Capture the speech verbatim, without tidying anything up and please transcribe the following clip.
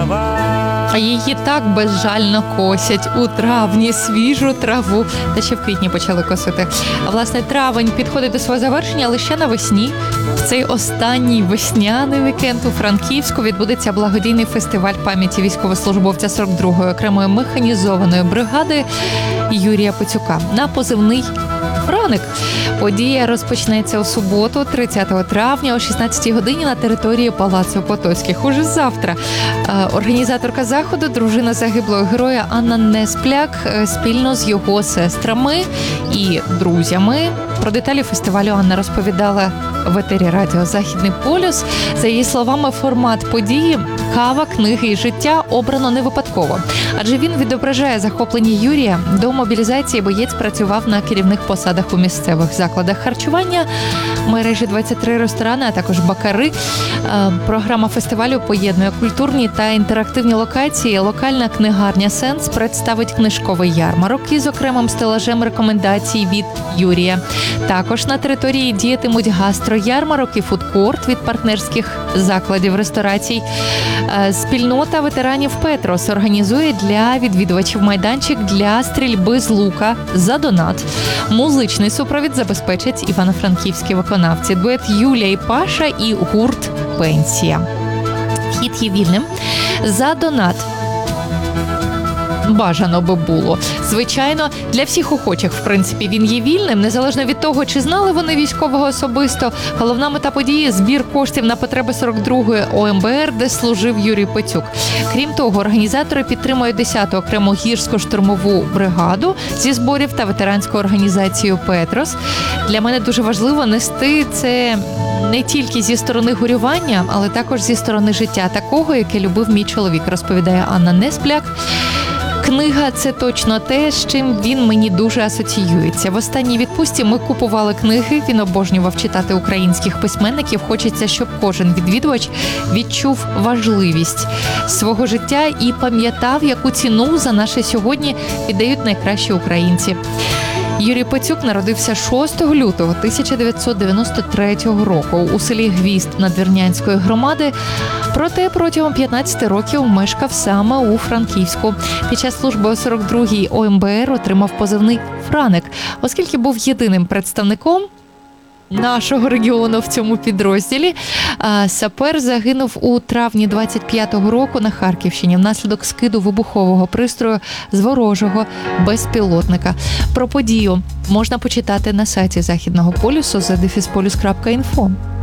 трава. А її так безжально косять у травні свіжу траву. Та ще в квітні почали косити. А власне травень підходить до свого завершення лише навесні. В цей останній весняний вікенд у Франківську відбудеться благодійний фестиваль пам'яті військовослужбовця сорок другої окремої механізованої бригади Юрія Пацюка на позивний «Франик». Подія розпочнеться у суботу, тридцятого травня о шістнадцятій годині на території Палацу Потоцьких. Уже завтра організаторка заходу, дружина загиблого героя Анна Неспляк, спільно з його сестрами і друзями. Про деталі фестивалю Анна розповідала в етері радіо «Західний полюс». За її словами, формат події «Кава, книги і життя» обрано не випадково. Адже він відображає захоплення Юрія. До мобілізації боєць працював на керівних посадах у місцевих закладах харчування, мережі двадцять три ресторани, а також бакари. Програма фестивалю поєднує культурні та інтерактивні локації. Локальна книгарня «Сенс» представить книжковий ярмарок із окремим стелажем рекомендацій від Юрія. Також на території діятимуть гастроярмарок і фудкорт від партнерських закладів ресторацій. Спільнота ветеранів «Петрос» організує для відвідувачів майданчик для стрільби з лука за донат. Музичний супровід забезпечать івано-франківські виконавці. Дует Юля і Паша і гурт «Пенсія». Вхід є вільним. За донат бажано би було. Звичайно, для всіх охочих, в принципі, він є вільним, незалежно від того, чи знали вони військового особисто. Головна мета події – збір коштів на потреби сорок другої О Ем Бе Ер, де служив Юрій Пацюк. Крім того, організатори підтримують десяту окрему гірсько-штурмову бригаду зі зборів та ветеранську організацію «Петрос». Для мене дуже важливо нести це не тільки зі сторони горювання, але також зі сторони життя такого, яке любив мій чоловік, розповідає Анна Неспляк. Книга – це точно те, з чим він мені дуже асоціюється. В останній відпустці ми купували книги, він обожнював читати українських письменників. Хочеться, щоб кожен відвідувач відчув важливість свого життя і пам'ятав, яку ціну за наше сьогодні віддають найкращі українці. Юрій Пацюк народився шостого лютого тисяча дев'ятсот дев'яносто третього року у селі Гвізд Надвірнянської громади. Проте протягом п'ятнадцяти років мешкав саме у Франківську. Під час служби у сорок другій О Ем Бе Ер отримав позивний «Франик», оскільки був єдиним представником нашого регіону в цьому підрозділі. Сапер загинув у травні двадцять п'ятого року на Харківщині внаслідок скиду вибухового пристрою з ворожого безпілотника. Про подію можна почитати на сайті Західного полюсу за дефіс полюс крапка інфо.